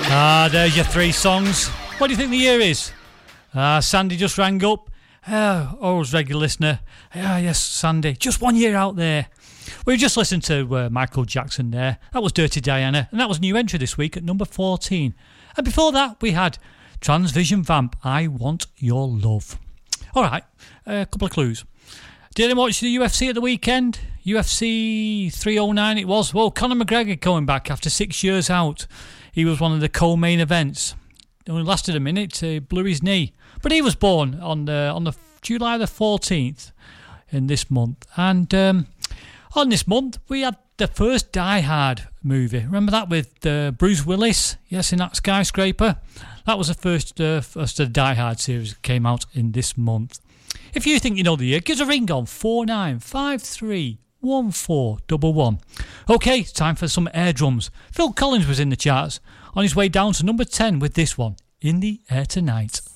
There's your three songs. What do you think the year is? Sandy just rang up. Always regular listener. Yes, Sandy. Just 1 year out there. We just listened to Michael Jackson there. That was Dirty Diana. And that was a new entry this week at number 14. And before that, we had Transvision Vamp, I Want Your Love. All right, a couple of clues. Did anyone watch the UFC at the weekend? UFC 309 it was. Well, Conor McGregor coming back after 6 years out. He was one of the co-main events. It only lasted a minute. He blew his knee. But he was born on the July the 14th in this month. And on this month, we had the first Die Hard movie. Remember that with Bruce Willis? Yes, in that skyscraper. That was the first Die Hard series that came out in this month. If you think you know the year, give us a ring on 49531411. Okay, it's time for some air drums. Phil Collins was in the charts, on his way down to number 10 with this one, In the Air Tonight.